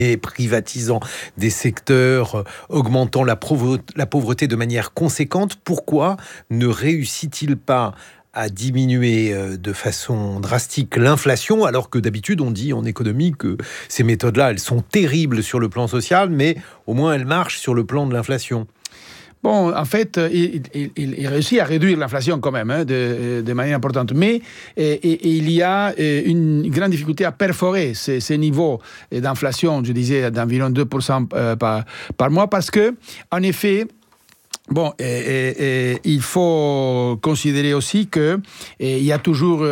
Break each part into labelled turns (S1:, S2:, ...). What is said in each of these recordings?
S1: et privatisant des secteurs, augmentant la pauvreté de manière conséquente. Pourquoi ne réussit-il pas à diminuer de façon drastique l'inflation, alors que d'habitude on dit en économie que ces méthodes-là, elles sont terribles sur le plan social, mais au moins elles marchent sur le plan de l'inflation?
S2: Bon, en fait, il réussit à réduire l'inflation quand même, de manière importante. Mais il y a une grande difficulté à perforer ces niveaux d'inflation, je disais, d'environ 2% par mois, parce que, en effet, bon, il faut considérer aussi qu'il y a toujours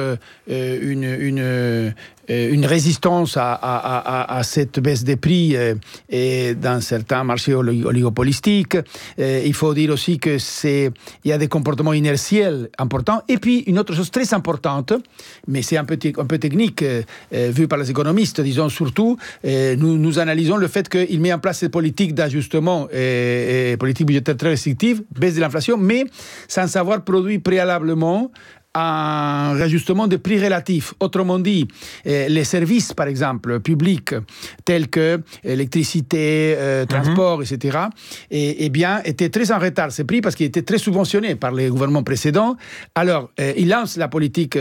S2: une résistance à cette baisse des prix et dans certains marchés oligopolistiques. Il faut dire aussi qu'il y a des comportements inertiels importants. Et puis, une autre chose très importante, mais c'est un peu technique, vu par les économistes, disons surtout, nous analysons le fait qu'il met en place ces politiques d'ajustement et politiques budgétaires très restrictives, baisse de l'inflation, mais sans avoir produit préalablement un réajustement des prix relatifs. Autrement dit, les services, par exemple, publics, tels que électricité, transport, etc., bien, étaient très en retard, ces prix, parce qu'ils étaient très subventionnés par les gouvernements précédents. Alors, ils lancent la politique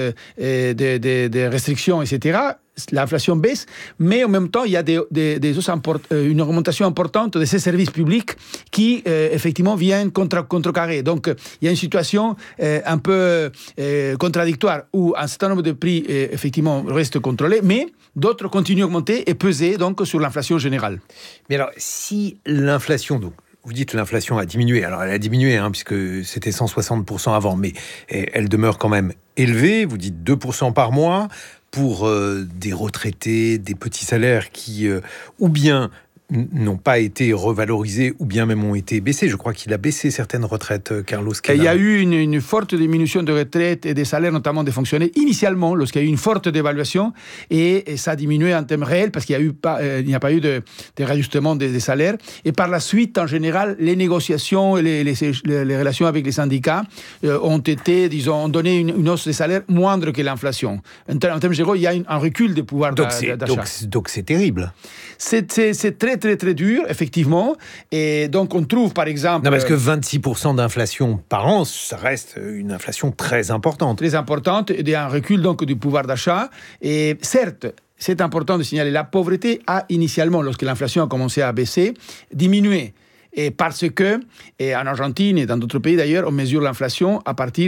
S2: de restrictions, etc., l'inflation baisse, mais en même temps, il y a une augmentation importante de ces services publics qui, effectivement, viennent contrecarrer. Donc, il y a une situation un peu contradictoire où un certain nombre de prix, effectivement, restent contrôlés, mais d'autres continuent à augmenter et peser donc sur l'inflation générale.
S1: Mais alors, si l'inflation, donc, vous dites que l'inflation a diminué. Alors, elle a diminué, puisque c'était 160% avant, mais elle demeure quand même élevée. Vous dites 2% par mois pour des retraités, des petits salaires qui, ou bien n'ont pas été revalorisés, ou bien même ont été baissés. Je crois qu'il a baissé certaines retraites, Carlos Quena.
S2: Il y a eu une forte diminution de retraites et des salaires, notamment des fonctionnaires, initialement, lorsqu'il y a eu une forte dévaluation, et ça a diminué en termes réels, parce qu'il n'y a pas eu de réajustement des salaires. Et par la suite, en général, les négociations et les relations avec les syndicats ont donné une hausse des salaires moindre que l'inflation. En termes généraux, il y a un recul des pouvoirs d'achat.
S1: Donc c'est terrible.
S2: C'est très, très, très dur, effectivement. Et donc, on trouve, par exemple...
S1: Non, parce que 26% d'inflation par an, ça reste une inflation très importante.
S2: Très importante, et un recul donc du pouvoir d'achat. Et certes, c'est important de signaler, la pauvreté a initialement, lorsque l'inflation a commencé à baisser, diminué. Et parce que, en Argentine et dans d'autres pays d'ailleurs, on mesure l'inflation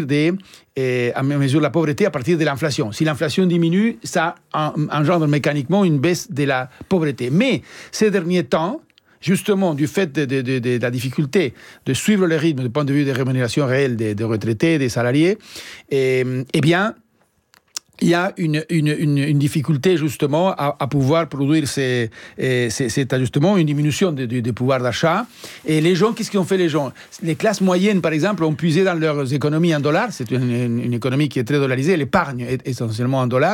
S2: on mesure la pauvreté à partir de l'inflation. Si l'inflation diminue, ça engendre mécaniquement une baisse de la pauvreté. Mais ces derniers temps, justement, du fait de la difficulté de suivre le rythme du point de vue des rémunérations réelles des retraités, des salariés, bien, il y a une difficulté justement à pouvoir produire cet ajustement, une diminution du pouvoir d'achat. Et les gens, qu'est-ce qu'ont fait les gens? Les classes moyennes, par exemple, ont puisé dans leurs économies en dollars. C'est une économie qui est très dollarisée. L'épargne est essentiellement en dollars.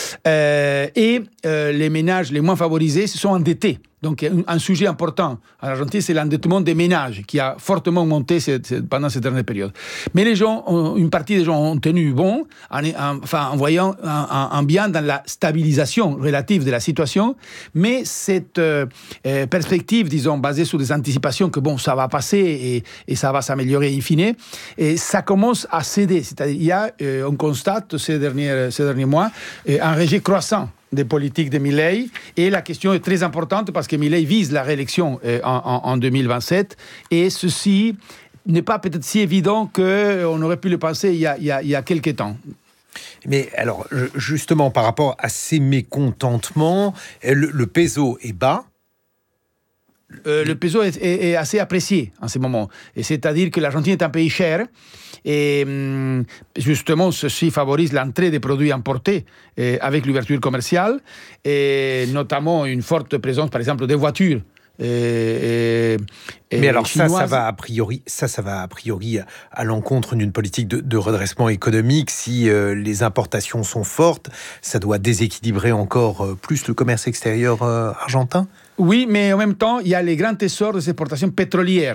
S2: Les ménages les moins favorisés se sont endettés. Donc, un sujet important en Argentine, c'est l'endettement des ménages qui a fortement augmenté pendant cette dernière période. Mais une partie des gens ont tenu bon, en voyant un bien dans la stabilisation relative de la situation. Mais cette perspective, disons, basée sur des anticipations que ça va passer et ça va s'améliorer in fine, et ça commence à céder. C'est-à-dire, on constate ces derniers mois un rejet croissant des politiques de Milei, et la question est très importante parce que Milei vise la réélection en 2027, et ceci n'est pas peut-être si évident qu'on aurait pu le penser il y a quelques temps.
S1: Mais alors, justement, par rapport à ces mécontentements, le peso est bas.
S2: Le peso est assez apprécié en ce moment. Et c'est-à-dire que l'Argentine est un pays cher. Et justement, ceci favorise l'entrée des produits importés avec l'ouverture commerciale. Et notamment une forte présence, par exemple, des voitures. Mais
S1: alors ça va a priori à l'encontre d'une politique de redressement économique. Si les importations sont fortes, ça doit déséquilibrer encore plus le commerce extérieur argentin.
S2: Oui, mais en même temps, il y a les grands essors des exportations pétrolières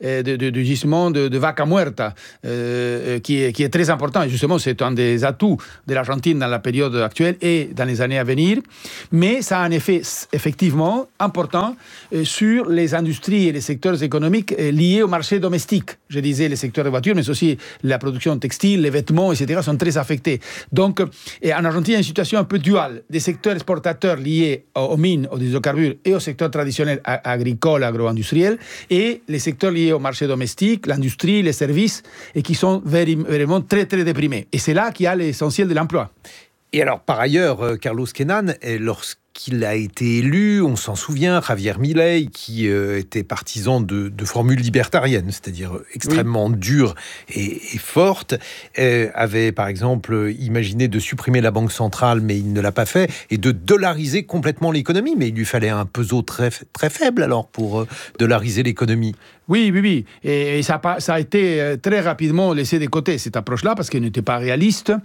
S2: de gisement de vaca muerta, qui est très important. Et justement, c'est un des atouts de l'Argentine dans la période actuelle et dans les années à venir. Mais ça a un effet effectivement important sur les industries et les secteurs économiques liés au marché domestique. Je disais les secteurs de voitures, mais aussi la production textile, les vêtements, etc. sont très affectés. Donc, en Argentine, il y a une situation un peu duale. Des secteurs exportateurs liés aux mines, aux hydrocarbures et au secteur traditionnel agricole, agro-industriel, et les secteurs liés au marché domestique, l'industrie, les services, et qui sont vraiment très, très déprimés. Et c'est là qu'il y a l'essentiel de l'emploi.
S1: Et alors, par ailleurs, Carlos Kenan, lorsqu'il a été élu, on s'en souvient, Javier Milei, qui était partisan de formules libertariennes, c'est-à-dire extrêmement dures et fortes, avait par exemple imaginé de supprimer la Banque centrale, mais il ne l'a pas fait, et de dollariser complètement l'économie. Mais il lui fallait un peso très, très faible alors pour dollariser l'économie.
S2: Oui. Et ça a été très rapidement laissé de côté, cette approche-là, parce qu'elle n'était pas réaliste.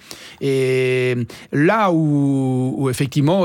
S2: Et là où effectivement,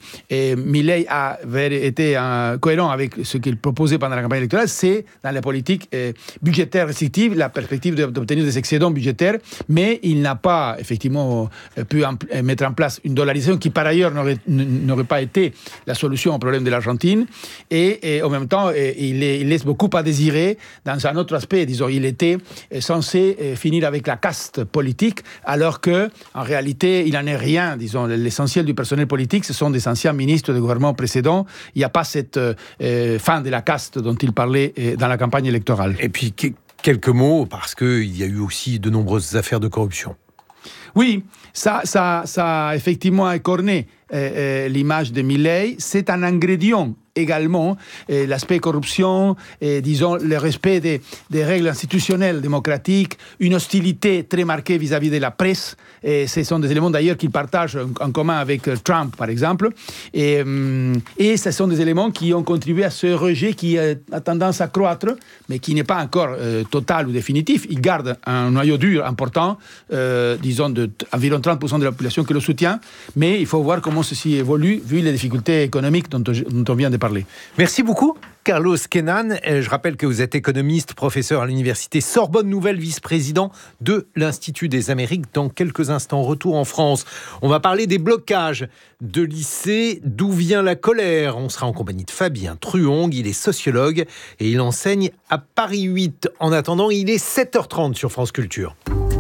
S2: Milei a été cohérent avec ce qu'il proposait pendant la campagne électorale, c'est dans la politique budgétaire restrictive, la perspective d'obtenir des excédents budgétaires, mais il n'a pas effectivement pu mettre en place une dollarisation qui, par ailleurs, n'aurait pas été la solution au problème de l'Argentine. Et en même temps, il laisse beaucoup à désirer dans un autre aspect. Disons, il était censé finir avec la caste politique, alors que en réalité, il n'en est rien. Disons, l'essentiel du personnel politique, ce sont des anciens ministres du gouvernement précédent. Il n'y a pas cette fin de la caste dont il parlait dans la campagne électorale.
S1: Et puis, quelques mots, parce qu'il y a eu aussi de nombreuses affaires de corruption.
S2: Oui, ça a effectivement écorné l'image de Milei. C'est un ingrédient également, l'aspect corruption, disons, le respect des règles institutionnelles démocratiques, une hostilité très marquée vis-à-vis de la presse. Et ce sont des éléments d'ailleurs qu'il partage en commun avec Trump, par exemple. Et ce sont des éléments qui ont contribué à ce rejet qui a tendance à croître, mais qui n'est pas encore total ou définitif. Il garde un noyau dur important, disons, environ 30% de la population qui le soutient. Mais il faut voir comment ceci évolue, vu les difficultés économiques dont on vient de parler.
S1: Merci beaucoup, Carlos Kenan. Je rappelle que vous êtes économiste, professeur à l'université Sorbonne Nouvelle, vice-président de l'Institut des Amériques. Dans quelques instants, retour en France. On va parler des blocages de lycées. D'où vient la colère? On sera en compagnie de Fabien Truong. Il est sociologue et il enseigne à Paris 8. En attendant, il est 7h30 sur France Culture.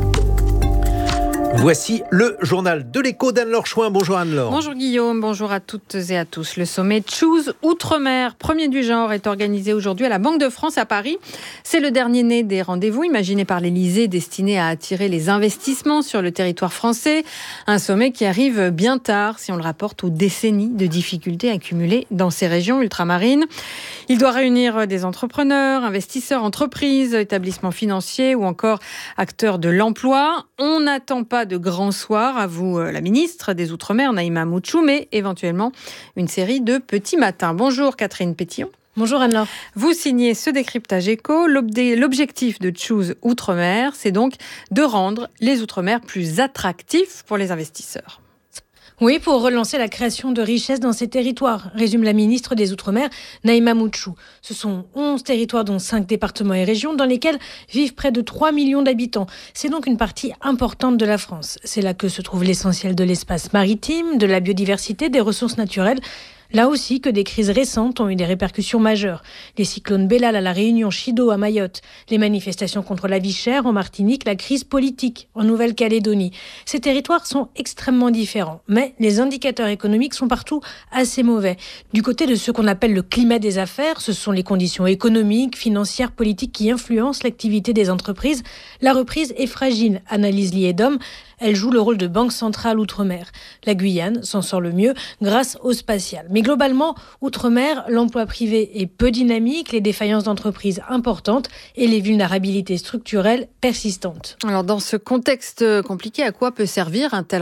S1: Voici le journal de l'écho d'Anne-Laure Chouin. Bonjour Anne-Laure.
S3: Bonjour Guillaume, bonjour à toutes et à tous. Le sommet Choose Outre-mer, premier du genre, est organisé aujourd'hui à la Banque de France à Paris. C'est le dernier né des rendez-vous imaginés par l'Élysée, destiné à attirer les investissements sur le territoire français. Un sommet qui arrive bien tard, si on le rapporte aux décennies de difficultés accumulées dans ces régions ultramarines. Il doit réunir des entrepreneurs, investisseurs, entreprises, établissements financiers ou encore acteurs de l'emploi. On n'attend pas de grand soir, avoue la ministre des Outre-mer, Naïma Moutchou, mais éventuellement une série de petits matins. Bonjour Catherine Pétillon.
S4: Bonjour Anne-Laure.
S3: Vous signez ce décryptage éco. L'objectif de Choose Outre-mer, c'est donc de rendre les Outre-mer plus attractifs pour les investisseurs.
S4: Oui, pour relancer la création de richesses dans ces territoires, résume la ministre des Outre-mer, Naïma Moutchou. Ce sont 11 territoires, dont 5 départements et régions, dans lesquels vivent près de 3 millions d'habitants. C'est donc une partie importante de la France. C'est là que se trouve l'essentiel de l'espace maritime, de la biodiversité, des ressources naturelles. Là aussi que des crises récentes ont eu des répercussions majeures. Les cyclones Bellal à La Réunion, Chido à Mayotte, les manifestations contre la vie chère en Martinique, la crise politique en Nouvelle-Calédonie. Ces territoires sont extrêmement différents, mais les indicateurs économiques sont partout assez mauvais. Du côté de ce qu'on appelle le climat des affaires, ce sont les conditions économiques, financières, politiques qui influencent l'activité des entreprises. La reprise est fragile, analyse l'IEDOM. Elle joue le rôle de banque centrale outre-mer. La Guyane s'en sort le mieux grâce au spatial. Mais globalement, outre-mer, l'emploi privé est peu dynamique, les défaillances d'entreprises importantes et les vulnérabilités structurelles persistantes.
S3: Alors dans ce contexte compliqué, à quoi peut servir un tel rendez-vous ?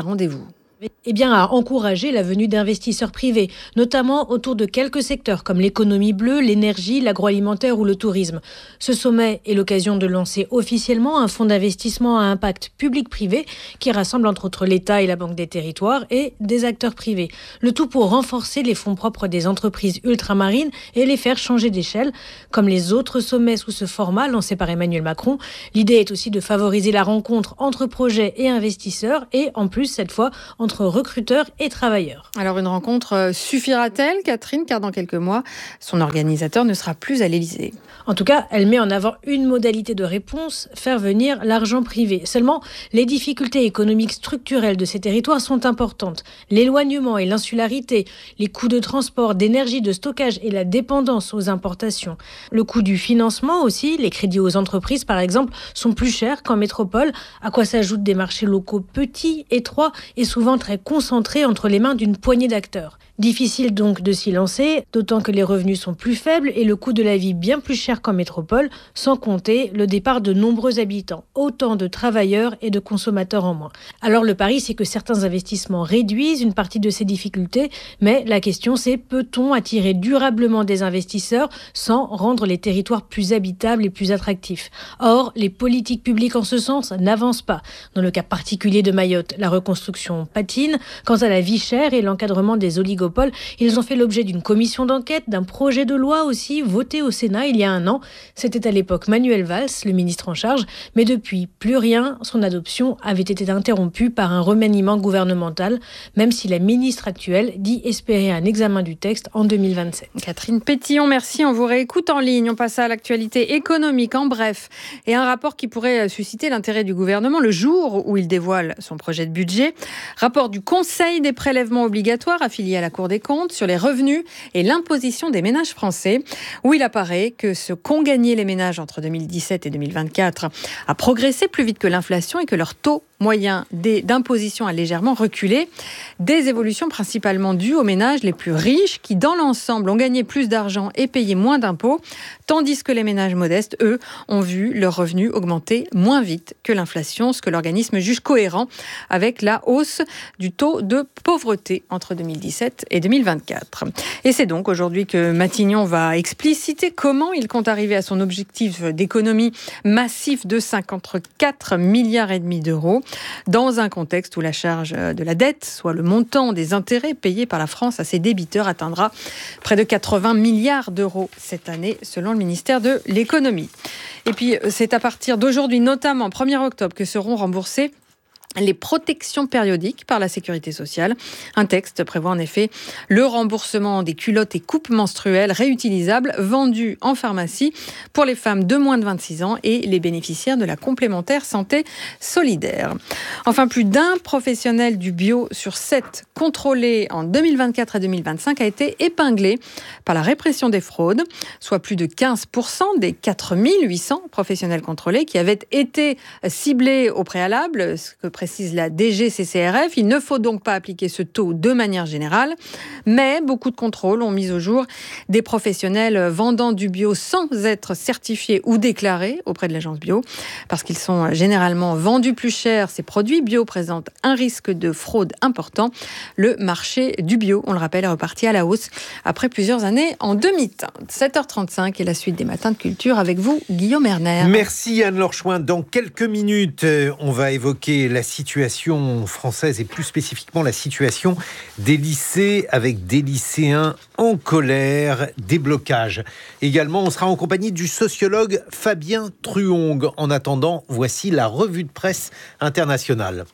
S4: à encourager la venue d'investisseurs privés, notamment autour de quelques secteurs comme l'économie bleue, l'énergie, l'agroalimentaire ou le tourisme. Ce sommet est l'occasion de lancer officiellement un fonds d'investissement à impact public-privé qui rassemble entre autres l'État et la Banque des Territoires et des acteurs privés. Le tout pour renforcer les fonds propres des entreprises ultramarines et les faire changer d'échelle. Comme les autres sommets sous ce format lancés par Emmanuel Macron, l'idée est aussi de favoriser la rencontre entre projets et investisseurs et en plus cette fois entre recruteurs et travailleurs.
S3: Alors une rencontre suffira-t-elle, Catherine, car dans quelques mois, son organisateur ne sera plus à l'Élysée.
S4: En tout cas, elle met en avant une modalité de réponse, faire venir l'argent privé. Seulement, les difficultés économiques structurelles de ces territoires sont importantes. L'éloignement et l'insularité, les coûts de transport, d'énergie, de stockage et la dépendance aux importations. Le coût du financement aussi, les crédits aux entreprises par exemple, sont plus chers qu'en métropole, à quoi s'ajoutent des marchés locaux petits, étroits et souvent très concentrés entre les mains d'une poignée d'acteurs. Difficile donc de s'y lancer, d'autant que les revenus sont plus faibles et le coût de la vie bien plus cher qu'en métropole, sans compter le départ de nombreux habitants, autant de travailleurs et de consommateurs en moins. Alors le pari, c'est que certains investissements réduisent une partie de ces difficultés, mais la question c'est peut-on attirer durablement des investisseurs sans rendre les territoires plus habitables et plus attractifs ? Or, les politiques publiques en ce sens n'avancent pas. Dans le cas particulier de Mayotte, la reconstruction patine. Quant à la vie chère et l'encadrement des oligopoles, ils ont fait l'objet d'une commission d'enquête, d'un projet de loi aussi voté au Sénat il y a un an. C'était à l'époque Manuel Valls, le ministre en charge, mais depuis plus rien. Son adoption avait été interrompue par un remaniement gouvernemental, même si la ministre actuelle dit espérer un examen du texte en 2027.
S3: Catherine Pétillon, merci. On vous réécoute en ligne. On passe à l'actualité économique en bref. Et un rapport qui pourrait susciter l'intérêt du gouvernement le jour où il dévoile son projet de budget. Rapport du Conseil des prélèvements obligatoires affilié à la Cour des comptes sur les revenus et l'imposition des ménages français, où il apparaît que ce qu'ont gagné les ménages entre 2017 et 2024 a progressé plus vite que l'inflation et que leur taux moyen d'imposition a légèrement reculé. Des évolutions principalement dues aux ménages les plus riches qui, dans l'ensemble, ont gagné plus d'argent et payé moins d'impôts, tandis que les ménages modestes, eux, ont vu leurs revenus augmenter moins vite que l'inflation, ce que l'organisme juge cohérent avec la hausse du taux de pauvreté entre 2017 et 2024. Et c'est donc aujourd'hui que Matignon va expliciter comment il compte arriver à son objectif d'économie massif de 54,5 milliards d'euros, dans un contexte où la charge de la dette, soit le montant des intérêts payés par la France à ses débiteurs, atteindra près de 80 milliards d'euros cette année, selon le ministère de l'économie. Et puis, c'est à partir d'aujourd'hui, notamment 1er octobre, que seront remboursés les protections périodiques par la sécurité sociale. Un texte prévoit en effet le remboursement des culottes et coupes menstruelles réutilisables vendues en pharmacie pour les femmes de moins de 26 ans et les bénéficiaires de la complémentaire santé solidaire. Enfin, plus d'un professionnel du bio sur 7 contrôlé en 2024 et 2025 a été épinglé par la répression des fraudes, soit plus de 15% des 4800 professionnels contrôlés qui avaient été ciblés au préalable, ce que précise la DGCCRF. Il ne faut donc pas appliquer ce taux de manière générale, mais beaucoup de contrôles ont mis au jour des professionnels vendant du bio sans être certifiés ou déclarés auprès de l'agence bio, parce qu'ils sont généralement vendus plus cher. Ces produits bio présentent un risque de fraude important. Le marché du bio, on le rappelle, est reparti à la hausse après plusieurs années en demi-teinte. 7h35 et la suite des Matins de Culture avec vous, Guillaume Erner.
S1: Merci Anne-Laure Chouin. Dans quelques minutes, on va évoquer la situation française et plus spécifiquement la situation des lycées avec des lycéens en colère, des blocages. Également, on sera en compagnie du sociologue Fabien Truong. En attendant, voici la revue de presse internationale.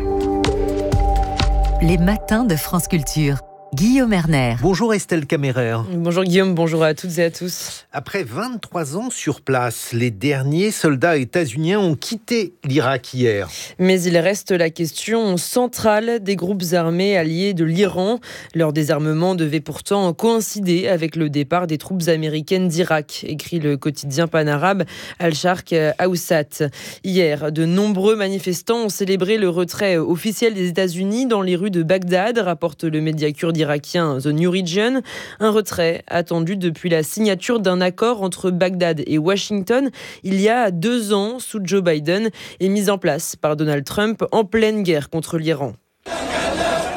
S5: Les matins de France Culture. Guillaume Erner.
S1: Bonjour Estelle Caméraire.
S6: Bonjour Guillaume, bonjour à toutes et à tous.
S1: Après 23 ans sur place, les derniers soldats états-uniens ont quitté l'Irak hier.
S6: Mais il reste la question centrale des groupes armés alliés de l'Iran. Leur désarmement devait pourtant coïncider avec le départ des troupes américaines d'Irak, écrit le quotidien panarabe Al-Sharq Awsat. Hier, de nombreux manifestants ont célébré le retrait officiel des États-Unis dans les rues de Bagdad, rapporte le média kurde irakien The New Region. Un retrait attendu depuis la signature d'un accord entre Bagdad et Washington il y a 2 ans sous Joe Biden et mis en place par Donald Trump en pleine guerre contre l'Iran.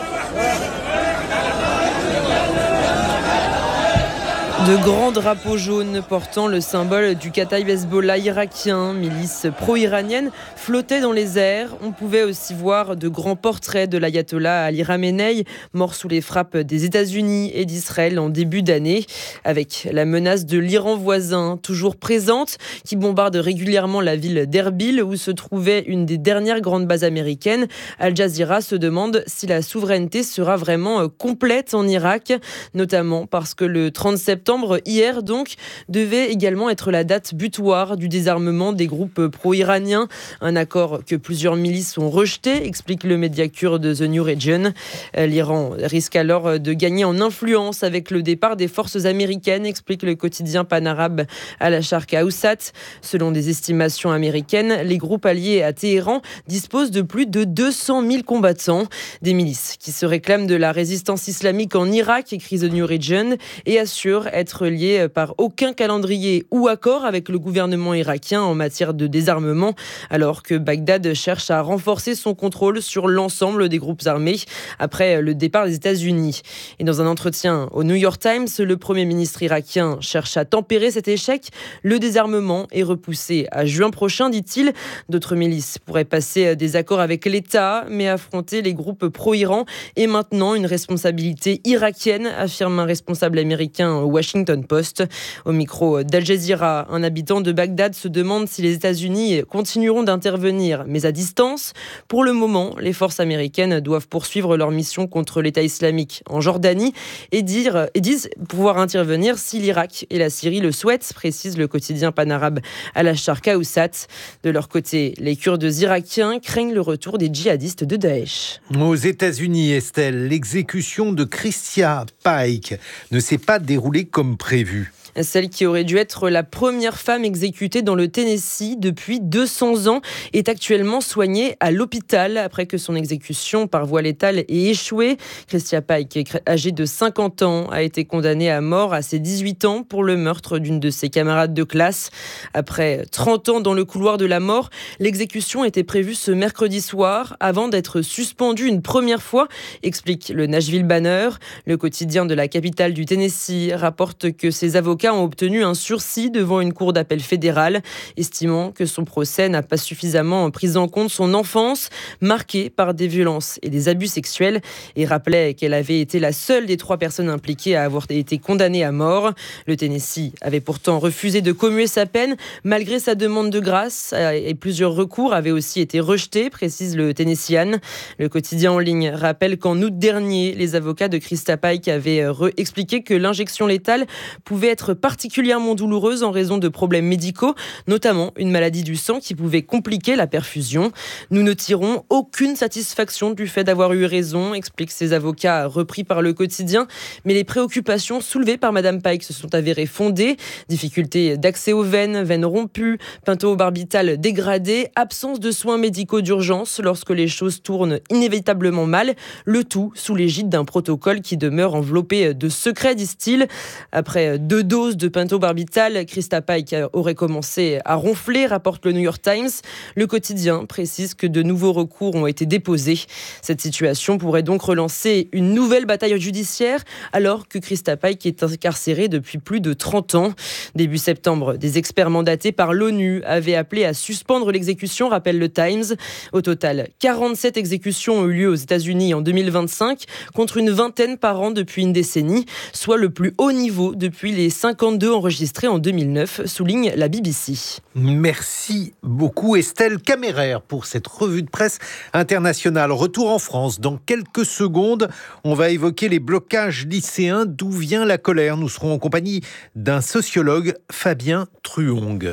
S6: De grands drapeaux jaunes portant le symbole du Kataïb Hezbollah irakien, milice pro-iranienne, flottaient dans les airs. On pouvait aussi voir de grands portraits de l'ayatollah Ali Khamenei, mort sous les frappes des États-Unis et d'Israël en début d'année, avec la menace de l'Iran voisin toujours présente, qui bombarde régulièrement la ville d'Erbil, où se trouvait une des dernières grandes bases américaines. Al Jazeera se demande si la souveraineté sera vraiment complète en Irak, notamment parce que le 30 septembre, hier donc, devait également être la date butoir du désarmement des groupes pro-iraniens. Un accord que plusieurs milices ont rejeté, explique le média kurde The New Region. L'Iran risque alors de gagner en influence avec le départ des forces américaines, explique le quotidien panarabe Al-Sharq Awsat. Selon des estimations américaines, les groupes alliés à Téhéran disposent de plus de 200 000 combattants. Des milices qui se réclament de la résistance islamique en Irak, écrit The New Region, et assurent être liés par aucun calendrier ou accord avec le gouvernement irakien en matière de désarmement, alors que Bagdad cherche à renforcer son contrôle sur l'ensemble des groupes armés après le départ des États-Unis. Et dans un entretien au New York Times, le Premier ministre irakien cherche à tempérer cet échec. Le désarmement est repoussé à juin prochain, dit-il. D'autres milices pourraient passer des accords avec l'État, mais affronter les groupes pro-Iran est maintenant une responsabilité irakienne, affirme un responsable américain au Washington Post. Au micro d'Al Jazeera, un habitant de Bagdad se demande si les États-Unis continueront d'intervenir, mais à distance. Pour le moment, les forces américaines doivent poursuivre leur mission contre l'État islamique en Jordanie et disent pouvoir intervenir si l'Irak et la Syrie le souhaitent, précise le quotidien panarabe Al-Sharq Awsat. De leur côté, les Kurdes irakiens craignent le retour des djihadistes de Daesh.
S1: Aux États-Unis, Estelle, l'exécution de Christia Pike ne s'est pas déroulée comme prévu.
S6: Celle qui aurait dû être la première femme exécutée dans le Tennessee depuis 200 ans est actuellement soignée à l'hôpital après que son exécution par voie létale ait échoué. Christia Pike, âgée de 50 ans, a été condamnée à mort à ses 18 ans pour le meurtre d'une de ses camarades de classe. Après 30 ans dans le couloir de la mort, l'exécution était prévue ce mercredi soir avant d'être suspendue une première fois, explique le Nashville Banner. Le quotidien de la capitale du Tennessee rapporte que ses avocats ont obtenu un sursis devant une cour d'appel fédérale, estimant que son procès n'a pas suffisamment pris en compte son enfance, marquée par des violences et des abus sexuels, et rappelait qu'elle avait été la seule des 3 personnes impliquées à avoir été condamnée à mort. Le Tennessee avait pourtant refusé de commuer sa peine, malgré sa demande de grâce, et plusieurs recours avaient aussi été rejetés, précise le Tennessean. Le quotidien en ligne rappelle qu'en août dernier, les avocats de Christia Pike avaient expliqué que l'injection létale pouvait être particulièrement douloureuse en raison de problèmes médicaux, notamment une maladie du sang qui pouvait compliquer la perfusion. Nous ne tirons aucune satisfaction du fait d'avoir eu raison, expliquent ces avocats repris par le quotidien, mais les préoccupations soulevées par Madame Pike se sont avérées fondées. Difficultés d'accès aux veines rompues, pentobarbital dégradé, absence de soins médicaux d'urgence lorsque les choses tournent inévitablement mal, le tout sous l'égide d'un protocole qui demeure enveloppé de secrets, disent-ils. Après 2 doses de pentobarbital, Christia Pike aurait commencé à ronfler, rapporte le New York Times. Le quotidien précise que de nouveaux recours ont été déposés. Cette situation pourrait donc relancer une nouvelle bataille judiciaire alors que Christia Pike est incarcérée depuis plus de 30 ans. Début septembre, des experts mandatés par l'ONU avaient appelé à suspendre l'exécution, rappelle le Times. Au total, 47 exécutions ont eu lieu aux États-Unis en 2025, contre une vingtaine par an depuis une décennie, soit le plus haut niveau depuis les 52 enregistrés en 2009, souligne la BBC.
S1: Merci beaucoup Estelle Caméraire pour cette revue de presse internationale. Retour en France. Dans quelques secondes, on va évoquer les blocages lycéens. D'où vient la colère ? Nous serons en compagnie d'un sociologue, Fabien Truong.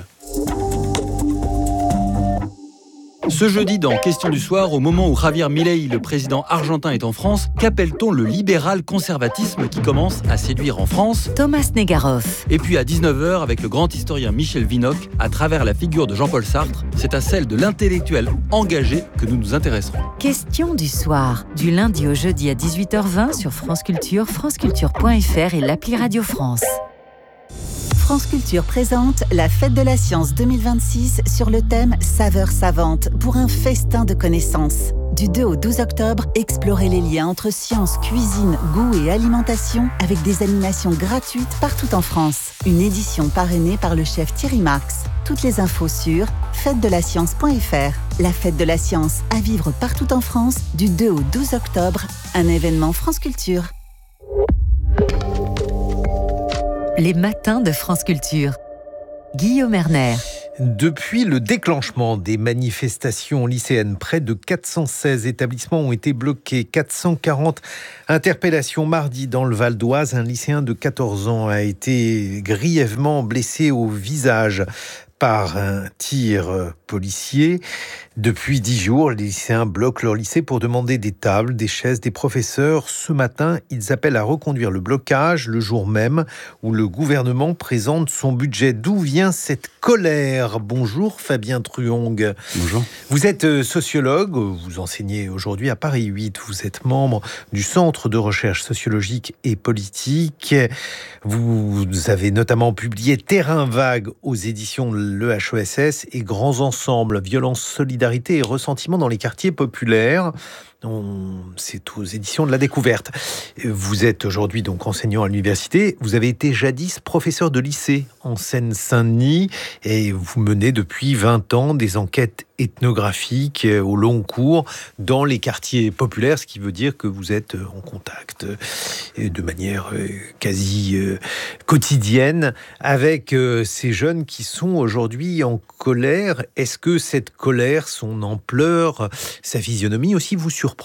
S7: Ce jeudi, dans Question du soir, au moment où Javier Milei, le président argentin, est en France, qu'appelle-t-on le libéral conservatisme qui commence à séduire en France ?
S5: Thomas Negaroff.
S7: Et puis à 19h, avec le grand historien Michel Vinocq, à travers la figure de Jean-Paul Sartre, c'est à celle de l'intellectuel engagé que nous nous intéresserons.
S5: Question du soir, du lundi au jeudi à 18h20 sur France Culture, franceculture.fr et l'appli Radio France. France Culture présente la Fête de la Science 2026 sur le thème Saveurs savantes pour un festin de connaissances. Du 2 au 12 octobre, explorez les liens entre science, cuisine, goût et alimentation avec des animations gratuites partout en France. Une édition parrainée par le chef Thierry Marx. Toutes les infos sur fête-de-la-science.fr. La Fête de la Science à vivre partout en France du 2 au 12 octobre. Un événement France Culture. Les matins de France Culture. Guillaume Erner.
S1: Depuis le déclenchement des manifestations lycéennes, près de 416 établissements ont été bloqués. 440 interpellations mardi dans le Val d'Oise. Un lycéen de 14 ans a été grièvement blessé au visage par un tir policier. Depuis 10 jours, les lycéens bloquent leur lycée pour demander des tables, des chaises, des professeurs. Ce matin, ils appellent à reconduire le blocage le jour même où le gouvernement présente son budget. D'où vient cette colère ? Bonjour Fabien Truong.
S8: Bonjour.
S1: Vous êtes sociologue, vous enseignez aujourd'hui à Paris 8. Vous êtes membre du Centre de recherche sociologique et politique. Vous avez notamment publié Terrain vague aux éditions de l'EHESS et Grands ensembles, violence, solidarité et ressentiment dans les quartiers populaires. C'est aux éditions de La Découverte. Vous êtes aujourd'hui donc enseignant à l'université. Vous avez été jadis professeur de lycée en Seine-Saint-Denis et vous menez depuis 20 ans des enquêtes ethnographiques au long cours dans les quartiers populaires, ce qui veut dire que vous êtes en contact de manière quasi quotidienne avec ces jeunes qui sont aujourd'hui en colère. Est-ce que cette colère, son ampleur, sa physionomie aussi vous surprend ?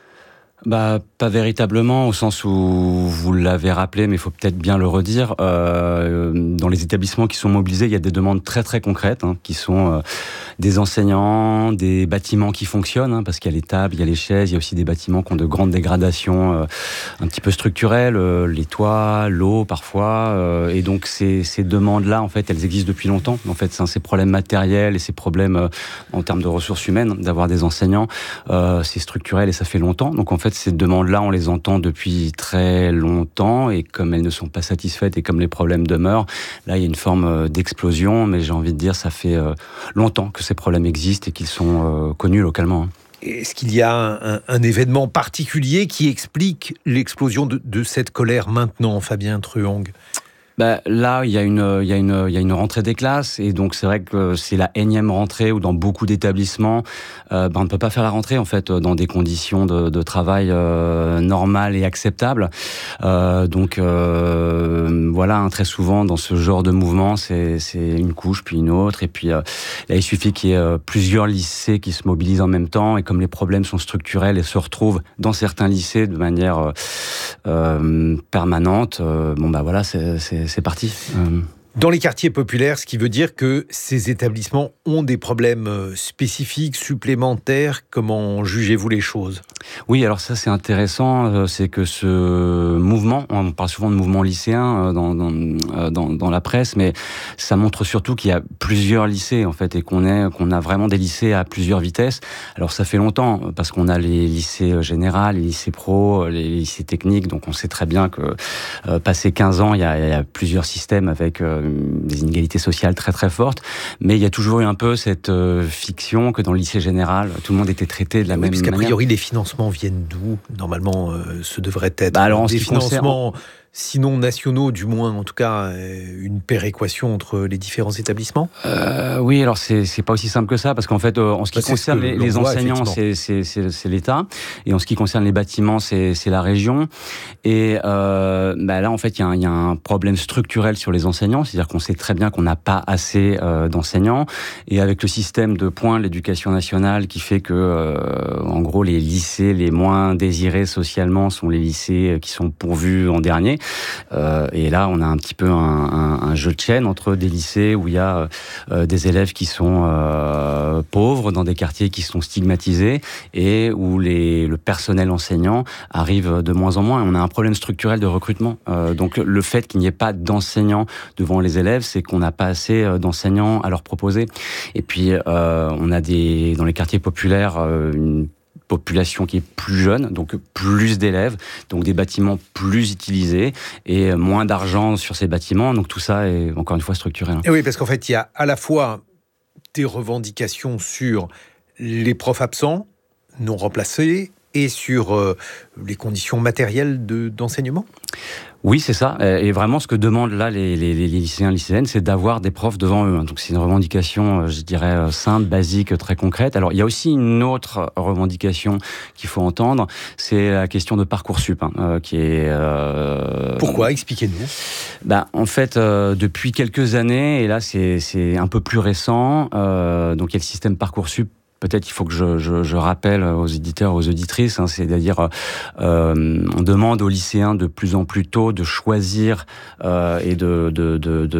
S8: Pas véritablement, au sens où vous l'avez rappelé, mais il faut peut-être bien le redire. Dans les établissements qui sont mobilisés, il y a des demandes très très concrètes, qui sont des enseignants, des bâtiments qui fonctionnent, parce qu'il y a les tables, il y a les chaises, il y a aussi des bâtiments qui ont de grandes dégradations un petit peu structurelles, les toits, l'eau parfois. Et donc ces demandes-là, en fait, elles existent depuis longtemps. En fait, ces problèmes matériels et ces problèmes en termes de ressources humaines, d'avoir des enseignants, c'est structurel et ça fait longtemps. Donc en fait, ces demandes-là, on les entend depuis très longtemps et comme elles ne sont pas satisfaites et comme les problèmes demeurent, là, il y a une forme d'explosion, mais j'ai envie de dire, ça fait longtemps que ces problèmes existent et qu'ils sont connus localement.
S1: Est-ce qu'il y a un événement particulier qui explique l'explosion de cette colère maintenant, Fabien Truong ?
S8: Là, il y a une rentrée des classes et donc c'est vrai que c'est la énième rentrée où dans beaucoup d'établissements, on ne peut pas faire la rentrée en fait dans des conditions de travail normales et acceptables. Donc voilà, très souvent dans ce genre de mouvement, c'est une couche puis une autre et puis là il suffit qu'il y ait plusieurs lycées qui se mobilisent en même temps et comme les problèmes sont structurels et se retrouvent dans certains lycées de manière permanente, voilà, c'est parti.
S1: Dans les quartiers populaires, ce qui veut dire que ces établissements ont des problèmes spécifiques, supplémentaires. Comment jugez-vous les choses ?
S8: Oui, alors ça c'est intéressant, c'est que ce mouvement, on parle souvent de mouvement lycéen dans la presse, mais ça montre surtout qu'il y a plusieurs lycées en fait et qu'on a vraiment des lycées à plusieurs vitesses. Alors ça fait longtemps parce qu'on a les lycées généraux, les lycées pro, les lycées techniques, donc on sait très bien que passé 15 ans, il y a plusieurs systèmes avec des inégalités sociales très très fortes, mais il y a toujours eu un peu cette fiction que dans le lycée général, tout le monde était traité de la même manière.
S1: Puisqu'a priori, les financements viennent d'où ? Normalement, ce devrait être des financements sinon nationaux, du moins en tout cas une péréquation entre les différents établissements.
S8: Oui, alors c'est pas aussi simple que ça parce qu'en fait en ce qui concerne les enseignants c'est l'État et en ce qui concerne les bâtiments c'est la région et là en fait il y a un problème structurel sur les enseignants, c'est-à-dire qu'on sait très bien qu'on n'a pas assez d'enseignants et avec le système de points de l'éducation nationale qui fait que en gros les lycées les moins désirés socialement sont les lycées qui sont pourvus en dernier. Et là, on a un petit peu un jeu de chaîne entre des lycées où il y a des élèves qui sont pauvres, dans des quartiers qui sont stigmatisés, et où le personnel enseignant arrive de moins en moins. On a un problème structurel de recrutement. Donc le fait qu'il n'y ait pas d'enseignants devant les élèves, c'est qu'on n'a pas assez d'enseignants à leur proposer. Et puis, on a dans les quartiers populaires une population qui est plus jeune, donc plus d'élèves, donc des bâtiments plus utilisés et moins d'argent sur ces bâtiments. Donc tout ça est encore une fois structurel.
S1: Et oui, parce qu'en fait, il y a à la fois des revendications sur les profs absents, non remplacés et sur les conditions matérielles d'enseignement ?
S8: Oui, c'est ça. Et vraiment, ce que demandent là les lycéens, lycéennes, c'est d'avoir des profs devant eux. Donc, c'est une revendication, je dirais, simple, basique, très concrète. Alors, il y a aussi une autre revendication qu'il faut entendre, c'est la question de Parcoursup, qui est...
S1: Pourquoi ? Expliquez-nous.
S8: En fait, depuis quelques années, et là, c'est un peu plus récent, donc il y a le système Parcoursup. Peut-être il faut que je rappelle aux éditeurs, aux auditrices, c'est-à-dire on demande aux lycéens de plus en plus tôt de choisir et de